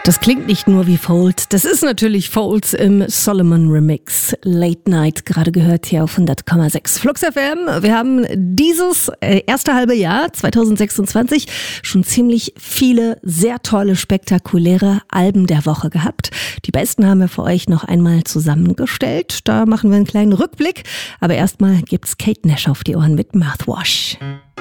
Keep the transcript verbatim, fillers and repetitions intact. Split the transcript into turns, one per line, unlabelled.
Das klingt nicht nur wie Folds, das ist natürlich Folds im Solomon Remix. Late Night, gerade gehört hier auf hundert Komma sechs Flux F M. Wir haben dieses äh, erste halbe Jahr zwanzig sechsundzwanzig schon ziemlich viele sehr tolle, spektakuläre Alben der Woche gehabt. Die besten haben wir für euch noch einmal zusammengestellt. Da machen wir einen kleinen Rückblick. Aber erstmal gibt's Kate Nash auf die Ohren mit Mouthwash.